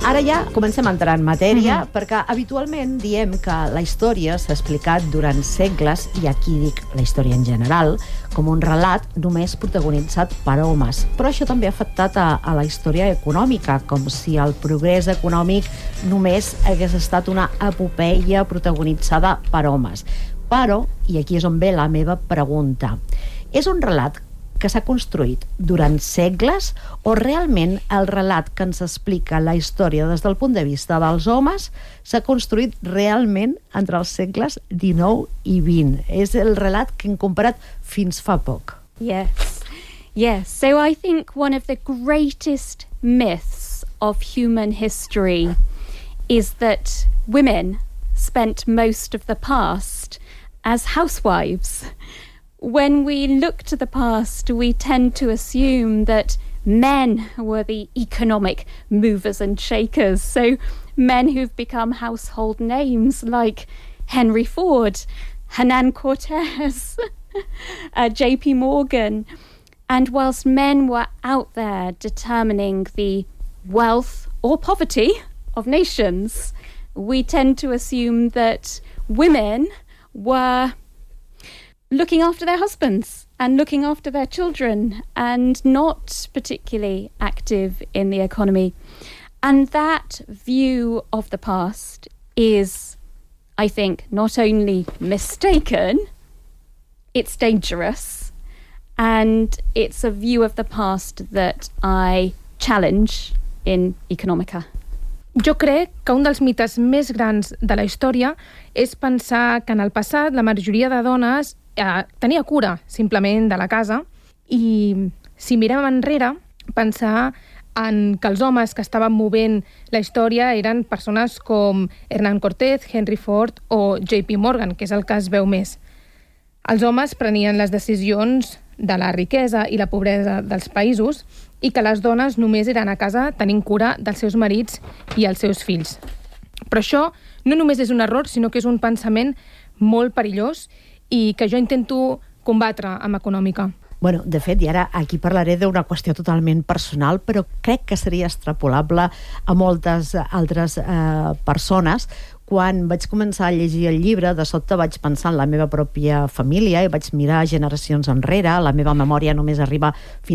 Ara ja comencem a entrar en matèria, perquè habitualment diem que la història s'ha explicat durant segles, i aquí dic la història en general, com un relat només protagonitzat per homes. Però això també ha afectat a la història econòmica, com si el progrés econòmic només hagués estat una epopeia protagonitzada per homes. Però, i aquí és on ve la meva pregunta, és un relat que s'ha construït durant segles o realment el relat que ens explica la història des del punt de vista dels homes s'ha construït realment entre els segles XIX i XX? És el relat que hem comparat fins fa poc. Yes. So I think one of the greatest myths of human history is that women spent most of the past as housewives. When we look to the past, we tend to assume that men were the economic movers and shakers. So men who've become household names like Henry Ford, Hernan Cortez, JP Morgan. And whilst men were out there determining the wealth or poverty of nations, we tend to assume that women were looking after their husbands and looking after their children and not particularly active in the economy. And that view of the past is, I think, not only mistaken, it's dangerous, and it's a view of the past that I challenge in Economica. Jo crec que un dels mites més grans de la història és pensar que en el passat la majoria de dones tenia cura simplement de la casa, i si mirem enrere pensar en que els homes que estaven movent la història eren persones com Hernan Cortez, Henry Ford o JP Morgan, que és el que es veu més. Els homes prenien les decisions de la riquesa i la pobresa dels països, i que les dones només eren a casa tenint cura dels seus marits i els seus fills. Però això no només és un error, sinó que és un pensament molt perillós i que jo intento combatre amb Econòmica. Bueno, de fet, i ara aquí parlaré d'una qüestió totalment personal, però crec que seria extrapolable a moltes altres persones. Quan vaig començar a llegir el llibre, de sobte vaig pensar en la meva pròpia família i vaig mirar generacions enrere. La meva memòria només arriba fins